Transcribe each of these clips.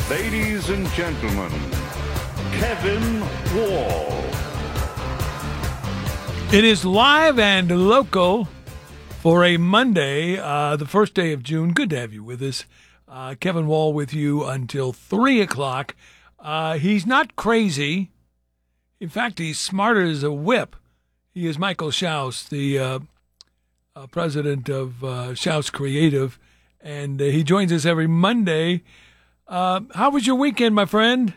Ladies and gentlemen, Kevin Wall. It is live and local for a Monday, the first day of June. Good to have you with us. Kevin Wall with you until 3 o'clock. He's not crazy. In fact, he's smarter as a whip. He is Michael Schaus, the president of Schaus Creative, and he joins us every Monday. How was your weekend, my friend?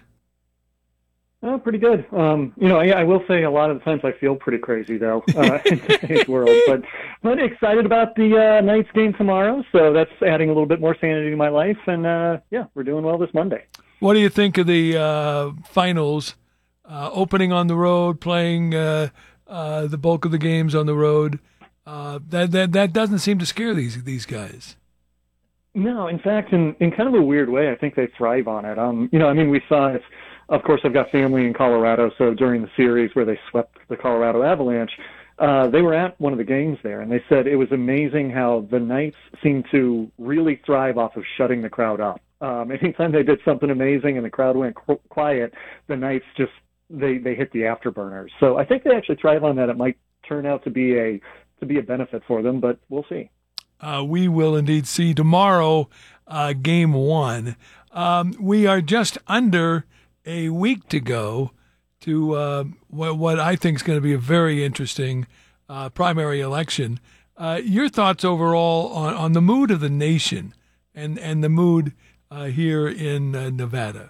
Pretty good. I will say a lot of the times I feel pretty crazy, though, in today's world. But excited about the Knights game tomorrow, so that's adding a little bit more sanity to my life. And, we're doing well this Monday. What do you think of the finals, opening on the road, playing the bulk of the games on the road? That doesn't seem to scare these guys. No, in fact, in kind of a weird way, I think they thrive on it. We saw it. Of course, I've got family in Colorado, so during the series where they swept the Colorado Avalanche, they were at one of the games there, and they said it was amazing how the Knights seemed to really thrive off of shutting the crowd up. Anytime they did something amazing and the crowd went quiet, the Knights just they hit the afterburners. So I think they actually thrive on that. It might turn out to be a benefit for them, but we'll see. We will indeed see tomorrow, game one. We are just under a week to go to what I think is going to be a very interesting primary election. Your thoughts overall on the mood of the nation and the mood here in Nevada?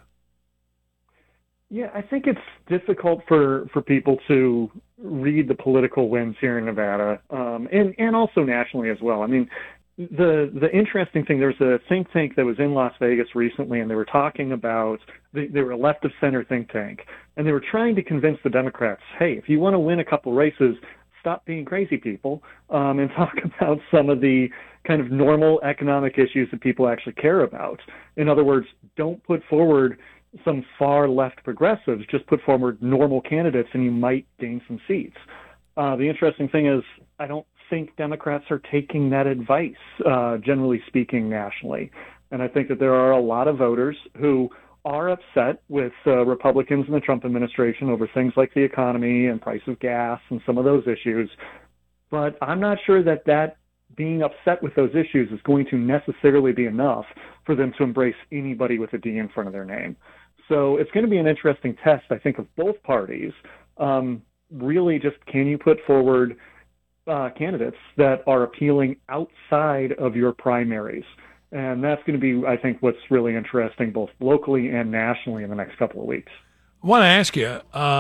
Yeah, I think it's difficult for people to read the political winds here in Nevada, and also nationally as well. I mean, the interesting thing, there's a think tank that was in Las Vegas recently, and they were talking about, they were a left of center think tank, and they were trying to convince the Democrats, hey, if you want to win a couple races, stop being crazy people, and talk about some of the kind of normal economic issues that people actually care about. In other words, don't put forward some far left progressives, just put forward normal candidates and you might gain some seats. The interesting thing is, I don't think Democrats are taking that advice, generally speaking, nationally. And I think that there are a lot of voters who are upset with Republicans in the Trump administration over things like the economy and price of gas and some of those issues. But I'm not sure that being upset with those issues is going to necessarily be enough for them to embrace anybody with a D in front of their name. So it's going to be an interesting test, I think, of both parties. Really just, can you put forward candidates that are appealing outside of your primaries? And that's going to be, I think, what's really interesting both locally and nationally in the next couple of weeks. I want to ask you,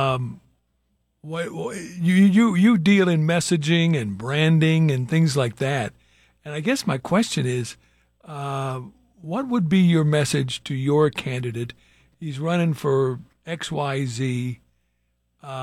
you deal in messaging and branding and things like that. And I guess my question is, what would be your message to your candidate? He's running for XYZ.